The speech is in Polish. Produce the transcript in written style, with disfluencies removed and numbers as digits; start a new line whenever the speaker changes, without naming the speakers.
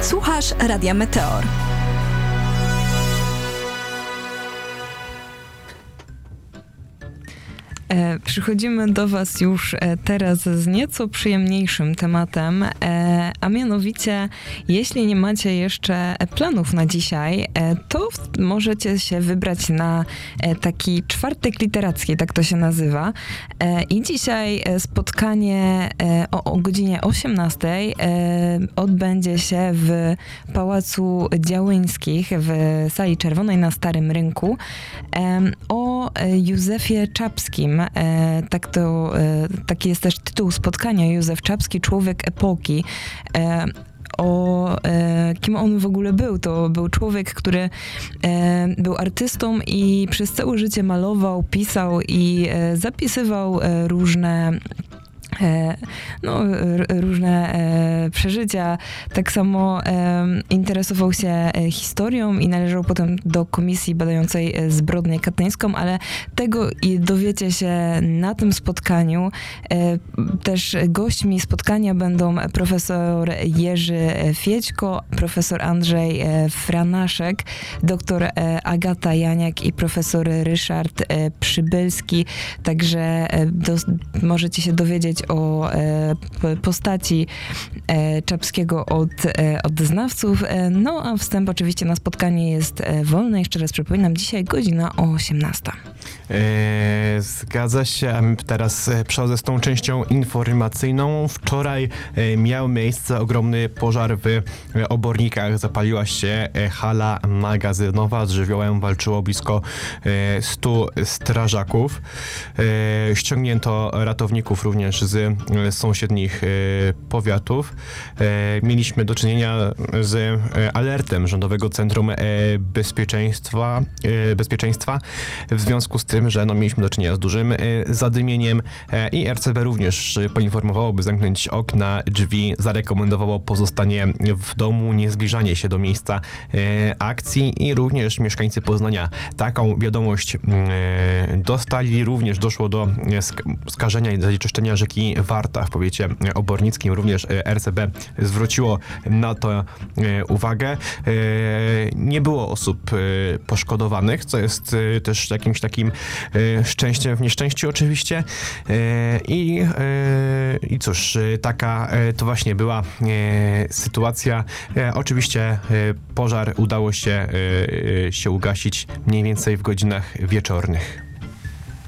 Słuchasz Radia Meteor.
Przychodzimy do Was już teraz z nieco przyjemniejszym tematem, a mianowicie, jeśli nie macie jeszcze planów na dzisiaj, to możecie się wybrać na taki czwartek literacki, tak to się nazywa. I dzisiaj spotkanie o godzinie 18:00 odbędzie się w Pałacu Działyńskich w Sali Czerwonej na Starym Rynku o Józefie Czapskim. Taki jest też tytuł spotkania. Józef Czapski, człowiek epoki. Kim on w ogóle był. To był człowiek, który był artystą i przez całe życie malował, pisał i zapisywał różne przeżycia. Tak samo interesował się historią i należał potem do komisji badającej zbrodnię katyńską, ale tego i dowiecie się na tym spotkaniu. Też gośćmi spotkania będą profesor Jerzy Fiećko, profesor Andrzej Franaszek, doktor Agata Janiak i profesor Ryszard Przybylski. Także możecie się dowiedzieć o postaci Czapskiego od znawców. No a wstęp oczywiście na spotkanie jest wolny. Jeszcze raz przypominam, dzisiaj godzina 18:00.
Zgadza się, a my teraz przechodzę z tą częścią informacyjną. Wczoraj miał miejsce ogromny pożar w Obornikach. Zapaliła się hala magazynowa. Z żywiołem walczyło blisko 100 strażaków. Ściągnięto ratowników również z sąsiednich powiatów. Mieliśmy do czynienia z alertem Rządowego Centrum Bezpieczeństwa w związku z tym, że mieliśmy do czynienia z dużym zadymieniem i RCB również poinformowało, by zamknąć okna, drzwi, zarekomendowało pozostanie w domu, nie zbliżanie się do miejsca akcji i również mieszkańcy Poznania taką wiadomość dostali. Również doszło do skażenia i zanieczyszczenia rzeki Warta w powiecie obornickim. Również RCB zwróciło na to uwagę. Nie było osób poszkodowanych, co jest też jakimś takim szczęściem w nieszczęściu oczywiście. I cóż, taka to właśnie była sytuacja. Oczywiście pożar udało się ugasić mniej więcej w godzinach wieczornych.